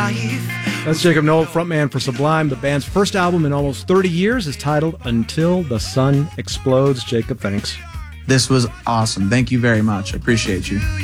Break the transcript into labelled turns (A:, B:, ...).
A: That's Jacob Noll, frontman for Sublime. The band's first album in almost 30 years is titled Until the Sun Explodes. Jacob, thanks.
B: This was awesome. Thank you very much. I appreciate you.